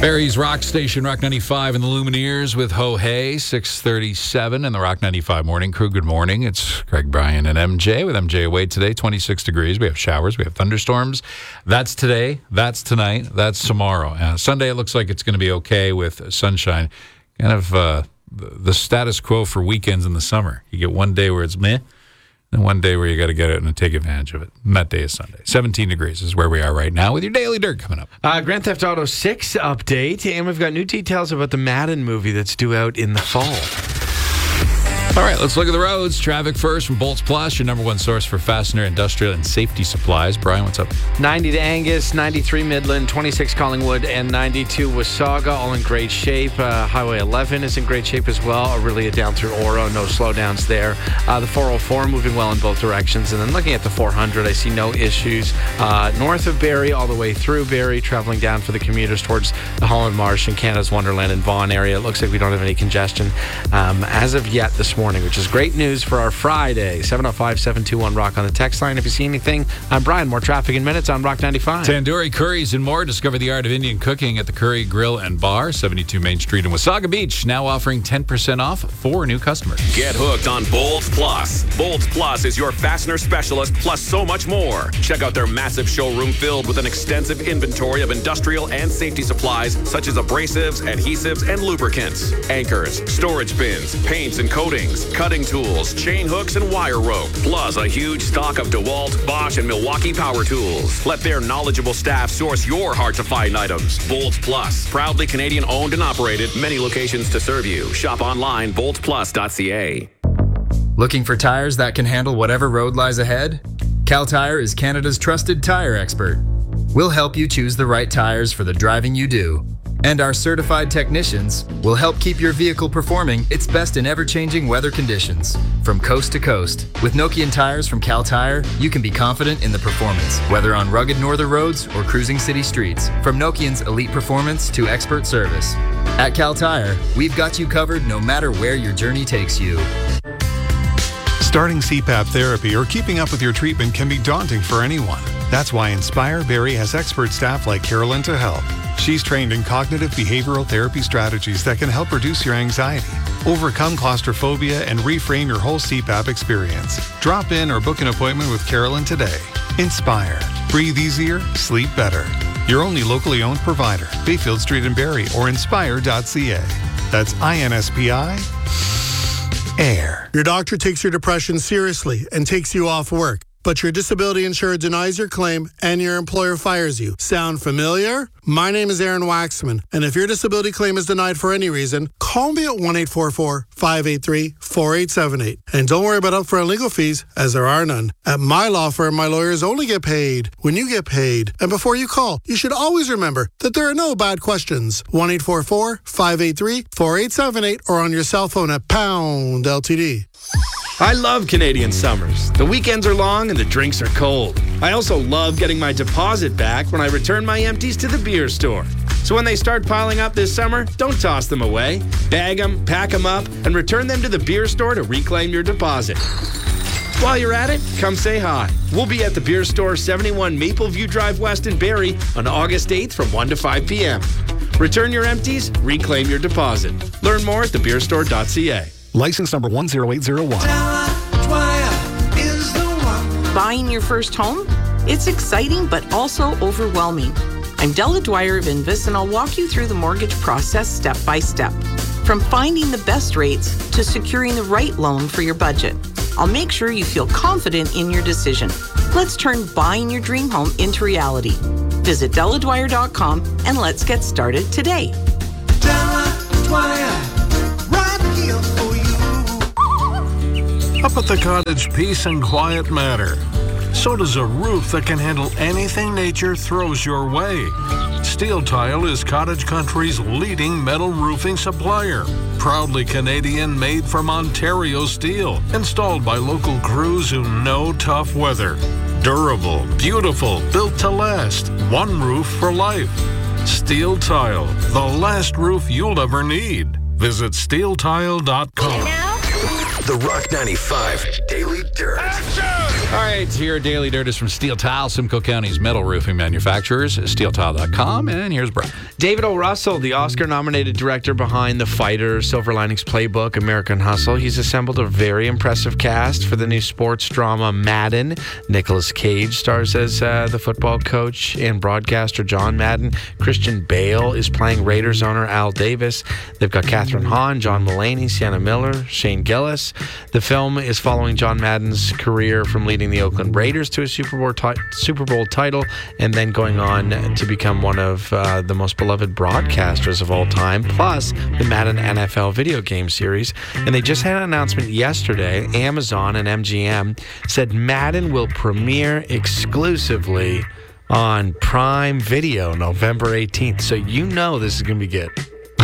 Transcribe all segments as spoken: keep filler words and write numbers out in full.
Barrie's Rock Station, Rock ninety-five and the Lumineers with Ho Hey, six thirty-seven in the Rock ninety-five Morning Crew. Good morning. It's Greg, Brian, and M J with M J away today, twenty-six degrees. We have showers. We have thunderstorms. That's today. That's tonight. That's tomorrow. Uh, Sunday, it looks like it's going to be okay with sunshine. Kind of uh, the, the status quo for weekends in the summer. You get one day where it's meh, and one day where you got to get it and take advantage of it. And that day is Sunday. seventeen degrees is where we are right now with your Daily Dirt coming up. Uh, Grand Theft Auto six update, and we've got new details about the Madden movie that's due out in the fall. All right, let's look at the roads. Traffic first from Bolts Plus, your number one source for fastener, industrial, and safety supplies. Brian, what's up? ninety to Angus, ninety-three Midland, twenty-six Collingwood, and ninety-two Wasaga, all in great shape. Uh, Highway eleven is in great shape as well. Aurelia down through Oro, no slowdowns there. Uh, the four oh four moving well in both directions. And then looking at the four hundred, I see no issues. Uh, north of Barrie, all the way through Barrie, traveling down for the commuters towards the Holland Marsh and Canada's Wonderland and Vaughan area. It looks like we don't have any congestion um, as of yet this morning, which is great news for our Friday. seven oh five, seven two one, ROCK on the text line. If you see anything, I'm Brian. More traffic in minutes on Rock ninety-five. Tandoori curries and more. Discover the art of Indian cooking at the Curry Grill and Bar, seventy-two Main Street in Wasaga Beach. Now offering ten percent off for new customers. Get hooked on Bolts Plus. Bolts Plus is your fastener specialist, plus so much more. Check out their massive showroom filled with an extensive inventory of industrial and safety supplies such as abrasives, adhesives, and lubricants, anchors, storage bins, paints and coatings, cutting tools, chain hooks, and wire rope, plus a huge stock of DeWalt, Bosch, and Milwaukee power tools. Let their knowledgeable staff source your hard-to-find items. Bolts Plus, proudly Canadian-owned and operated, many locations to serve you. Shop online, bolts plus dot c a. Looking for tires that can handle whatever road lies ahead? Cal Tire is Canada's trusted tire expert. We'll help you choose the right tires for the driving you do. And our certified technicians will help keep your vehicle performing its best in ever-changing weather conditions. From coast to coast, with Nokian tires from Cal Tire, you can be confident in the performance, whether on rugged northern roads or cruising city streets. From Nokian's elite performance to expert service. At Cal Tire, we've got you covered no matter where your journey takes you. Starting C PAP therapy or keeping up with your treatment can be daunting for anyone. That's why Inspire Barrie has expert staff like Carolyn to help. She's trained in cognitive behavioral therapy strategies that can help reduce your anxiety, overcome claustrophobia, and reframe your whole C PAP experience. Drop in or book an appointment with Carolyn today. Inspire. Breathe easier, sleep better. Your only locally owned provider, Bayfield Street in Barrie or inspire dot c a. That's I N S P I. Air. Your doctor takes your depression seriously and takes you off work, but your disability insurer denies your claim and your employer fires you. Sound familiar? My name is Aaron Waxman, and if your disability claim is denied for any reason, call me at one eight four four, five eight three, four eight seven eight. And don't worry about upfront legal fees, as there are none. At my law firm, my lawyers only get paid when you get paid. And before you call, you should always remember that there are no bad questions. one eight four four, five eight three, four eight seven eight or on your cell phone at pound L T D. I love Canadian summers. The weekends are long and the drinks are cold. I also love getting my deposit back when I return my empties to the beer store. So when they start piling up this summer, don't toss them away. Bag them, pack them up, and return them to the beer store to reclaim your deposit. While you're at it, come say hi. We'll be at the beer store, seventy-one Mapleview Drive West in Barrie on August eighth from one to five p.m. Return your empties, reclaim your deposit. Learn more at the beer store dot c a. License number one zero eight zero one. Buying your first home? It's exciting, but also overwhelming. I'm Della Dwyer of Invis, and I'll walk you through the mortgage process step by step. From finding the best rates to securing the right loan for your budget. I'll make sure you feel confident in your decision. Let's turn buying your dream home into reality. Visit Della Dwyer dot com and let's get started today. Della Dwyer. Up at the cottage, peace and quiet matter. So does a roof that can handle anything nature throws your way. Steel Tile is Cottage Country's leading metal roofing supplier. Proudly Canadian, made from Ontario steel. Installed by local crews who know tough weather. Durable, beautiful, built to last. One roof for life. Steel Tile, the last roof you'll ever need. Visit steel tile dot com. The Rock ninety-five Daily Dirt. Action! All right, here Daily Dirt is from Steel Tile, Simcoe County's metal roofing manufacturers, steel tile dot com, and here's Brian. David O. Russell, the Oscar-nominated director behind The Fighter, Silver Linings Playbook, American Hustle. He's assembled a very impressive cast for the new sports drama Madden. Nicolas Cage stars as uh, the football coach and broadcaster John Madden. Christian Bale is playing Raiders owner Al Davis. They've got Catherine Hahn, John Mulaney, Sienna Miller, Shane Gillis. The film is following John Madden's career from leading the Oakland Raiders to a Super Bowl, ti- Super Bowl title and then going on to become one of uh, the most beloved broadcasters of all time, plus the Madden N F L video game series. And they just had an announcement yesterday. Amazon and M G M said Madden will premiere exclusively on Prime Video November eighteenth. So you know this is going to be good.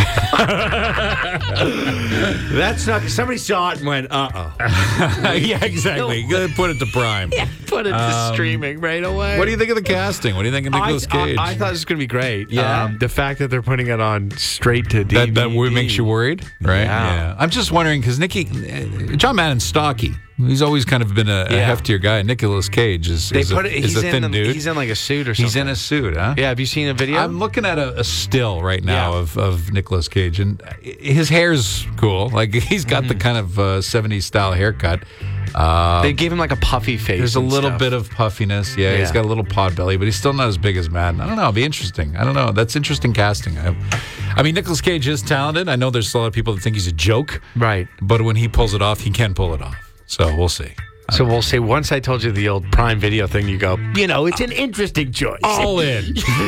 That's not. Somebody saw it and went, uh oh. Yeah, exactly. Go put it to Prime. Yeah, put it to Um, streaming right away. What do you think of the casting? What do you think of Nicolas I, Cage? I, I thought it was going to be great. Yeah. Um, the fact that they're putting it on straight to D V D. that that wo- makes you worried, right? Yeah. I'm just wondering because Nicky, uh, John Madden's stocky. He's always kind of been a, a Yeah. heftier guy. Nicolas Cage is, They is, put a, it. is He's a in. thin the, dude. He's in like a suit or something. He's in a suit, huh? Yeah. Have you seen a video? I'm looking at a, a still right now Yeah. of, of Nicolas Cage, and his hair's cool. Like he's got the kind of uh, seventies style haircut. Uh, They gave him like a puffy face. there's a and little stuff. bit of puffiness. Yeah, he's Yeah. got a little pod belly, but he's still not as big as Madden. I don't know. It'll be interesting. I don't know. That's interesting casting. I, I mean, Nicolas Cage is talented. I know there's a lot of people that think he's a joke, right. but when he pulls it off, he can pull it off. So we'll see. So we'll say once I told you the old Prime Video thing, you go, you know, it's an interesting choice. All in.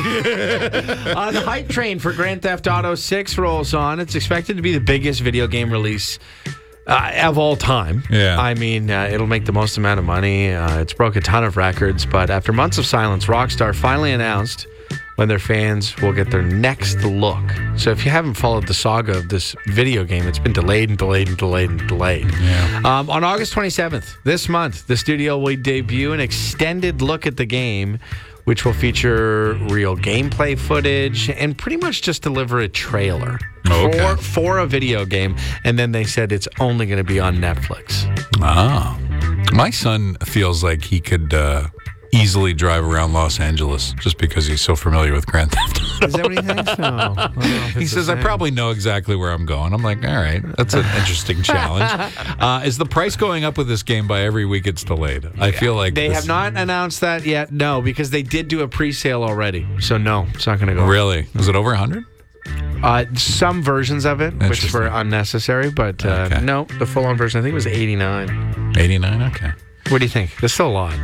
Uh, the hype train for Grand Theft Auto six rolls on. It's expected to be the biggest video game release uh, of all time. Yeah. I mean, uh, it'll make the most amount of money. Uh, it's broke a ton of records. But after months of silence, Rockstar finally announced when their fans will get their next look. So if you haven't followed the saga of this video game, it's been delayed and delayed and delayed and delayed. Yeah. Um, on August twenty-seventh, this month, the studio will debut an extended look at the game, which will feature real gameplay footage and pretty much just deliver a trailer Oh, okay. for, for a video game. And then they said it's only going to be on Netflix. Oh. My son feels like he could uh, easily drive around Los Angeles just because he's so familiar with Grand Theft Auto. Is that what he thinks? No. I don't know if He it's says, the I same. probably know exactly where I'm going. I'm like, all right, that's an interesting challenge. Uh, is the price going up with this game by every week it's delayed? I feel like They this- have not announced that yet. No, because they did do a pre-sale already. So no, it's not going to go. Really? Was it over one hundred? Uh, some versions of it, which Interesting. were unnecessary, but uh, Okay. no, the full-on version, I think it was eighty-nine. eighty-nine? Okay. What do you think? There's still a lot.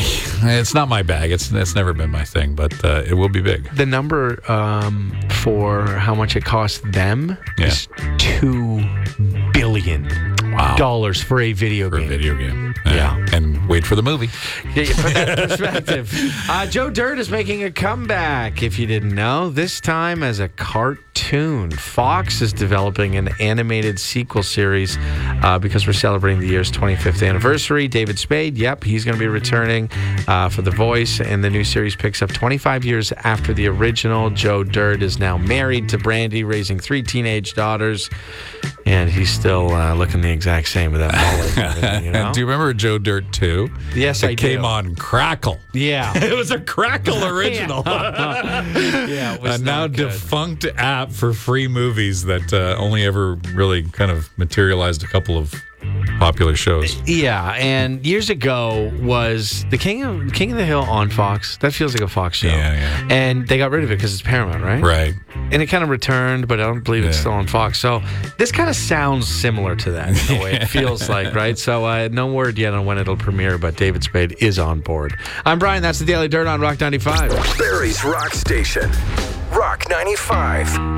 It's not my bag. It's it's never been my thing, but uh, it will be big. The number um, for how much it cost them Yeah. is two billion Wow. dollars for a video For a game. video game. Yeah. And wait for the movie. Yeah, you put that in perspective. Uh, Joe Dirt is making a comeback, if you didn't know, this time as a cartoon. Fox is developing an animated sequel series uh, because we're celebrating the year's twenty-fifth anniversary. David Spade, yep, he's going to be returning uh, for the voice, and the new series picks up twenty-five years after the original. Joe Dirt is now married to Brandy, raising three teenage daughters, and he's still uh, looking the exact same with that mullet. and everything, you know? Do you remember Joe Dirt two? Yes, it I came do. on Crackle. Yeah. It was a Crackle original. Yeah, it was a now not good. defunct app for free movies that uh, only ever really kind of materialized a couple of popular shows. Yeah, and years ago was the King of King of the Hill on Fox. That feels like a Fox show. Yeah, yeah. And they got rid of it because it's Paramount, right? Right. And it kind of returned, but I don't believe it's Yeah. still on Fox. So this kind of sounds similar to that in the way it feels like, right? So uh, no word yet on when it'll premiere, but David Spade is on board. I'm Brian. That's the Daily Dirt on Rock ninety-five. Barry's Rock Station. Rock ninety-five.